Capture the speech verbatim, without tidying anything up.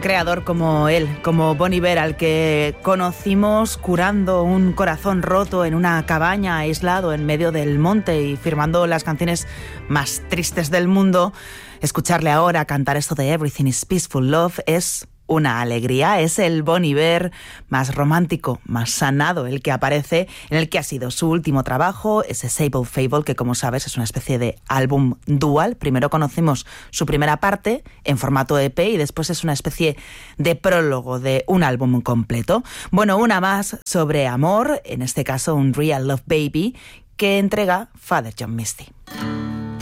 creador como él, como Bon Iver, al que conocimos curando un corazón roto en una cabaña aislado en medio del monte y firmando las canciones más tristes del mundo. Escucharle ahora cantar esto de Everything is Peaceful Love es una alegría. Es el Bon Iver más romántico, más sanado, el que aparece en el que ha sido su último trabajo, ese Sable Fable, que como sabes es una especie de álbum dual. Primero conocimos su primera parte en formato E P y después es una especie de prólogo de un álbum completo. Bueno, una más sobre amor, en este caso un Real Love Baby, que entrega Father John Misty.